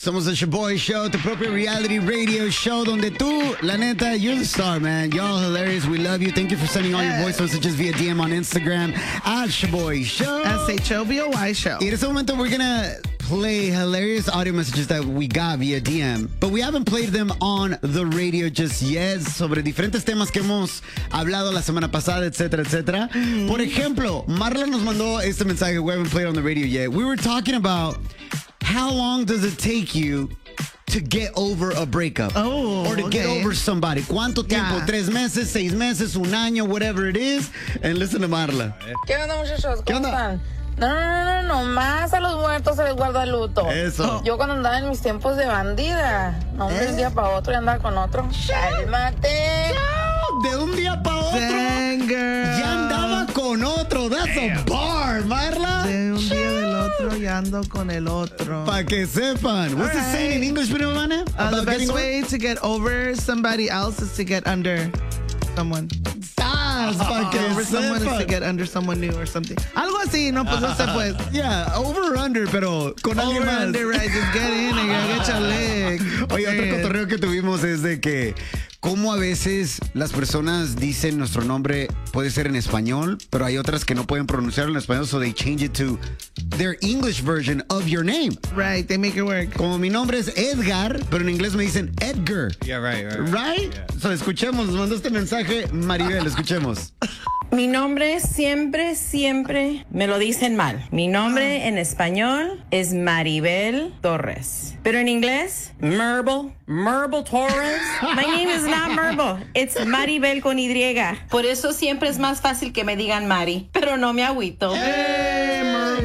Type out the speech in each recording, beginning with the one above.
Somos el Shaboy Show, tu propio reality radio show, donde tú, la neta, you're the star, man. Y'all hilarious. We love you. Thank you for sending all your voice messages via DM on Instagram at Shaboy Show. SHOBOY Show. Y en este momento, we're gonna play hilarious audio messages that we got via DM, but we haven't played them on the radio just yet, sobre diferentes temas que hemos hablado la semana pasada, etcétera, etcétera. Por ejemplo, Marla nos mandó este mensaje, we haven't played on the radio yet. We were talking about how long does it take you to get over a breakup or to get over somebody. ¿Cuánto tiempo? Yeah. 3 meses, 6 meses, un año, whatever it is. And listen to Marla. ¿Qué onda, muchachos? ¿Qué ¿Cómo onda? están? No, más a los muertos se les guarda el luto. Eso. Yo cuando andaba en mis tiempos de bandida, no, de un día para otro y andaba con otro. ¡Cálmate! De un día para otro. Dang, girl. Ya andaba con otro. That's a bar, Marla. De un día del otro y ando con el otro. Para que sepan. What's the Alright. saying in English, prima Vane? The About best getting way to get over somebody else is to get under someone. Para que Over someone is to sepan. get under someone new or something. Algo así, no, pues no sé, pues. Yeah, over or under, pero con alguien Over más. under, right? Just get in and get your leg. Oye, otro cotorreo que tuvimos es de que cómo a veces las personas dicen nuestro nombre puede ser en español, pero hay otras que no pueden pronunciarlo en español, so they change it to their English version of your name. Right, they make it work. Como mi nombre es Edgar, pero en inglés me dicen Edgar. Yeah, right. Right? Yeah. So, escuchemos, nos mandó este mensaje Maribel, escuchemos. Mi nombre siempre me lo dicen mal. Mi nombre en español es Maribel Torres. Pero en inglés, Merble Torres. My name is not Merble. It's Maribel con Y. Por eso siempre es más fácil que me digan Mari. Pero no me agüito. Hey,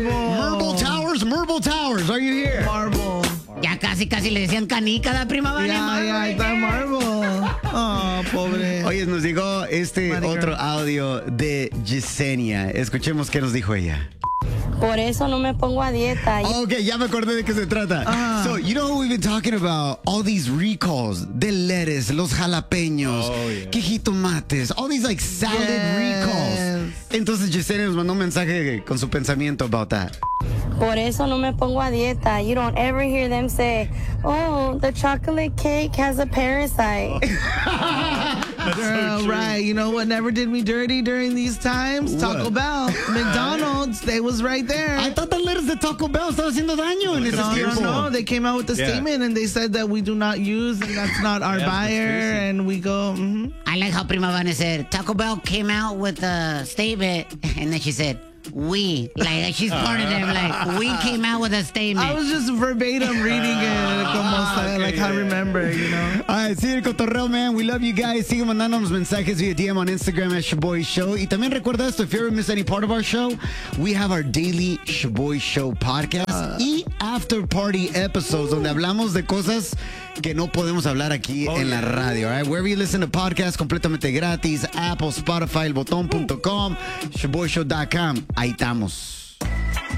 Merble Towers, are you here? Marble. Ya casi le decían canica la prima Vane. Ya, está Marble. Oh, pobre. Oye, nos llegó este Marica. otro audio de Yesenia. Escuchemos qué nos dijo ella. Por eso no me pongo a dieta. Ok, ya me acordé de qué se trata. So, you know we've been talking about all these recalls de lettuce, los jalapeños, que jitomates, all these like salad recalls. Entonces Yesenia nos mandó un mensaje con su pensamiento about that. Por eso no me pongo a dieta. You don't ever hear them say, oh, the chocolate cake has a parasite. Girl, right. You know what never did me dirty during these times? Taco What? Bell. McDonald's, they was right there. I thought the lettuce de Taco Bell estaba haciendo daño en ese No, tiempo. they came out with a statement and they said that we do not use and that's not our buyer. And we go, I like how prima Vane said, Taco Bell came out with a statement, and then she said, we. Like, she's part of them. Like, we came out with a statement. I was just verbatim reading it, like I remember, you know. All right, sí, el cotorreo, man. We love you guys. Sigue mandándonos mensajes via DM on Instagram at Shaboy Show. Y también recuerda esto, if you ever miss any part of our show, we have our daily Shaboy Show podcast y after party episodes donde hablamos de cosas que no podemos hablar aquí en la radio. All right? Wherever you listen to podcasts, completamente gratis, Apple, Spotify, elbotón.com, shaboyshow.com. Ahí estamos.